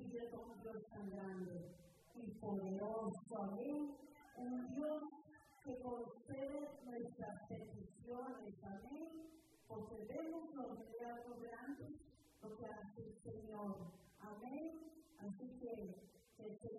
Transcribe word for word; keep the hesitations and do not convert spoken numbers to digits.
mire como Dios tan grande y poderoso, amén. Un Dios que concede nuestras peticiones, amén, porque vemos los milagros grandes, lo que hace el Señor, amén. Así que el Señor